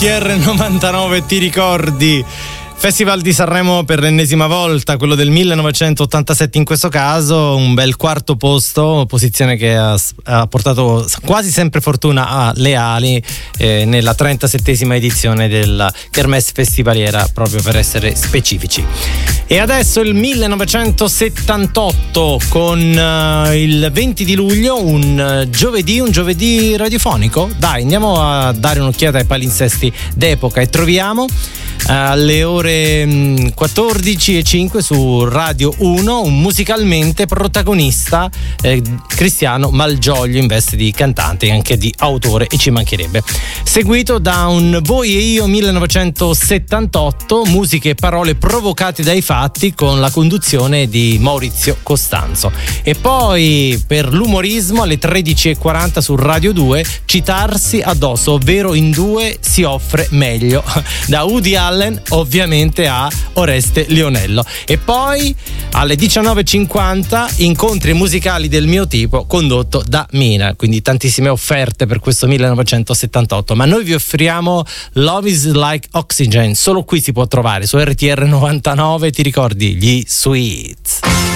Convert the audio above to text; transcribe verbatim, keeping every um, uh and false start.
T R novantanove, ti ricordi? Festival di Sanremo per l'ennesima volta, quello del millenovecentottantasette in questo caso, un bel quarto posto, posizione che ha, ha portato quasi sempre fortuna a Leali eh, nella trentasettesima edizione della Kermesse Festivaliera, proprio per essere specifici. E adesso il millenovecentosettantotto con uh, il venti di luglio, un uh, giovedì, un giovedì radiofonico. Dai, andiamo a dare un'occhiata ai palinsesti d'epoca e troviamo alle ore quattordici e cinque su Radio uno un musicalmente protagonista, eh, Cristiano Malgioglio, in veste di cantante e anche di autore, e ci mancherebbe, seguito da un Voi e io millenovecentosettantotto, musiche e parole provocate dai fatti, con la conduzione di Maurizio Costanzo. E poi per l'umorismo alle tredici e quaranta su Radio due, Citarsi addosso, ovvero in due si offre meglio, da Woody Allen ovviamente a Oreste Lionello. E poi alle diciannove e cinquanta Incontri musicali del mio tipo, condotto da Mina. Quindi tantissime offerte per questo millenovecentosettantotto, ma noi vi offriamo Love is Like Oxygen, solo qui si può trovare su R T R novantanove, ti ricordi? Gli Sweets.